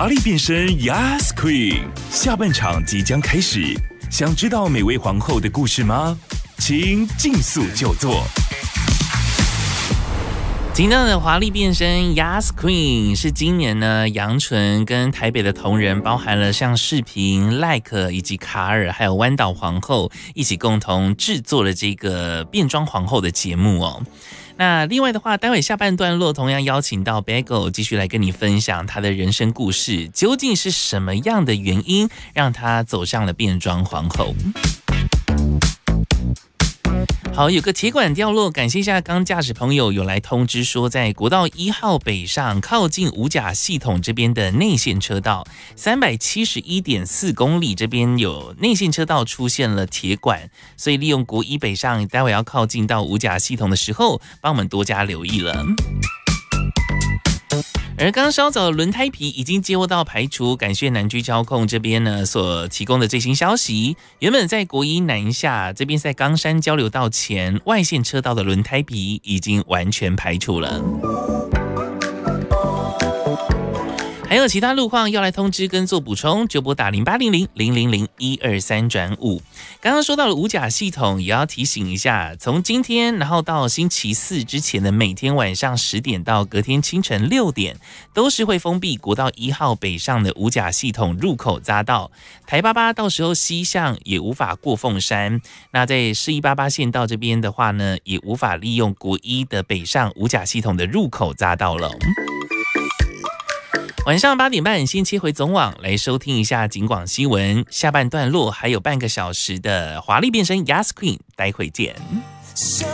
华丽变身 Yas Queen， 下半场即将开始，想知道每位皇后的故事吗？请尽速就座。 听到的华丽变身 Yas Queen 是今年呢杨纯跟台北的同仁，包含了像世平、赖可以及卡尔，还有湾岛皇后一起共同制作了这个变装皇后的节目哦。那另外的话，待会下半段落同样邀请到 Bagel 继续来跟你分享他的人生故事，究竟是什么样的原因让他走上了变装皇后。好，有个铁管掉落，感谢一下刚驾驶朋友有来通知说，在国道1号北上靠近五甲系统这边的内线车道371.4公里这边有内线车道出现了铁管，所以利用国1北上待会要靠近到五甲系统的时候，帮我们多加留意了。而刚稍早的轮胎皮已经接获到排除，感谢南居交控这边呢所提供的最新消息。原本在国一南下这边在冈山交流道前外线车道的轮胎皮已经完全排除了。还有其他路况要来通知跟做补充，就拨打0800-000-123-5。刚刚说到了五甲系统，也要提醒一下，从今天然后到星期四之前的每天晚上10点到隔天清晨6点，都是会封闭国道1号北上的五甲系统入口匝道。台88到时候西向也无法过凤山，那在市188县道这边的话呢，也无法利用国一的北上五甲系统的入口匝道了。晚上8点半，先切回总网来收听一下警广新闻，下半段落还有半个小时的华丽变身 Yas Queen， 待会见。